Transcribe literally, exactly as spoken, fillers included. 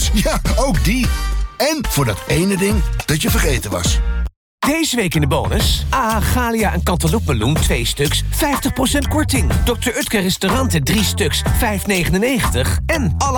Bonus? Ja, ook die. En voor dat ene ding dat je vergeten was. Deze week in de bonus. A, Galia en Cantaloupe twee stuks, vijftig procent korting. dokter Utker restauranten drie stuks, vijf negenennegentig. En alle